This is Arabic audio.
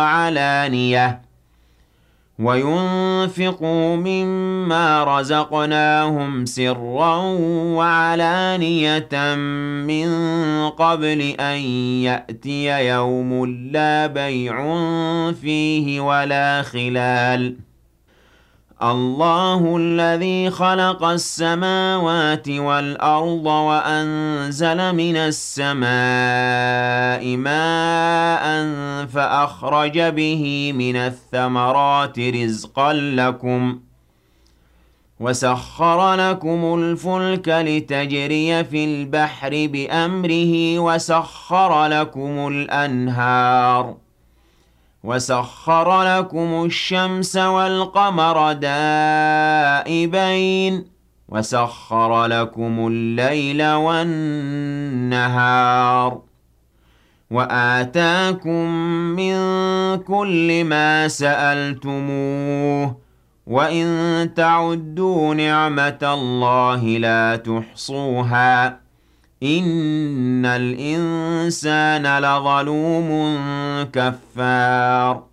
وعلانية وينفقوا مما رزقناهم سرا وعلانية من قبل أن يأتي يوم لا بيع فيه ولا خلال الله الذي خلق السماوات والأرض وأنزل من السماء ماء فأخرج به من الثمرات رزقا لكم وسخر لكم الفلك لتجري في البحر بأمره وسخر لكم الأنهار وسخر لكم الشمس والقمر دائبين وسخر لكم الليل والنهار وآتاكم من كل ما سألتموه وإن تعدوا نعمة الله لا تحصوها إن الإنسان لظلوم كفار